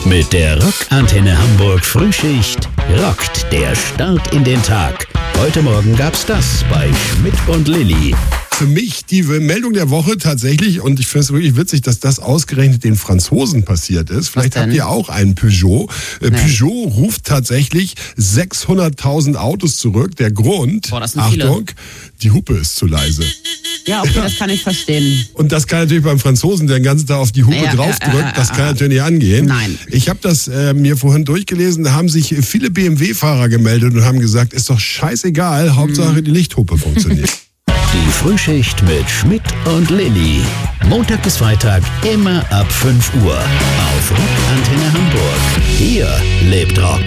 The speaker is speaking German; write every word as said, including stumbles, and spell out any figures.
Mit der Rock-Antenne Hamburg Frühschicht rockt der Start in den Tag. Heute Morgen gab's das bei Schmidt und Lilli. Für mich die Meldung der Woche tatsächlich, und ich finde es wirklich witzig, dass das ausgerechnet den Franzosen passiert ist. Vielleicht habt ihr auch einen Peugeot. Äh, Nee. Peugeot ruft tatsächlich sechshunderttausend Autos zurück. Der Grund, Boah, das sind Achtung, die Hupe ist zu leise. Ja, okay, das kann ich verstehen. Und das kann natürlich beim Franzosen, der den ganzen Tag auf die Hupe Ja, draufdrückt, ja, ja, ja, das kann ja. natürlich nicht angehen. Nein. Ich habe das äh, mir vorhin durchgelesen, da haben sich viele B M W-Fahrer gemeldet und haben gesagt, ist doch scheißegal, Hauptsache die Lichthupe funktioniert. Die Frühschicht mit Schmidt und Lilli. Montag bis Freitag immer ab fünf Uhr auf Rock-Antenne Hamburg. Hier lebt Rock.